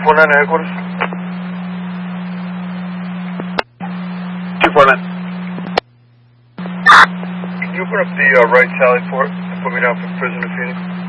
249 headquarters. 249. Can you open up the right tally port and put me down for prisoner Phoenix?